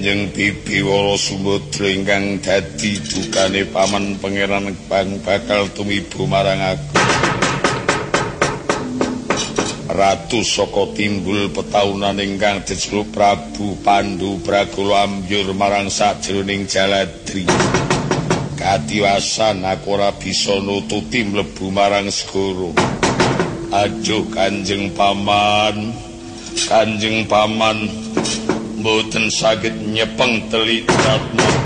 Kanjeng Bibi Wara Sumudra ingkang dadi dukane paman pangeran Bang bakal tumiba marang aku. Ratu saka timbul petaunan ingkang diceluk Prabu Pandu Bragala ambyur marang sajroning Jaladri. Kadiwasan aku ora bisa nututi mlebu marang segara. Ajo Kanjeng Paman, Kanjeng Paman mboten saged nyepeng telik